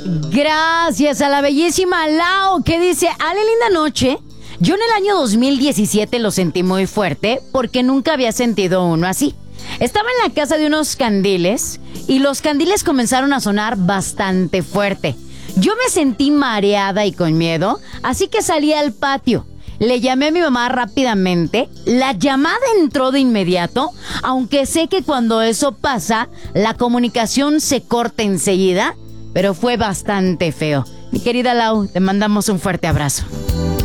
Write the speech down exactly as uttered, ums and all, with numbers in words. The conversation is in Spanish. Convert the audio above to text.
Gracias a la bellísima Lau, que dice: Ale, linda noche. Yo en el año dos mil diecisiete lo sentí muy fuerte porque nunca había sentido uno así. Estaba en la casa de unos candiles y los candiles comenzaron a sonar bastante fuerte. Yo me sentí mareada y con miedo, así que salí al patio. Le llamé a mi mamá rápidamente, la llamada entró de inmediato, aunque sé que cuando eso pasa, la comunicación se corta enseguida, pero fue bastante feo. Mi querida Lau, te mandamos un fuerte abrazo.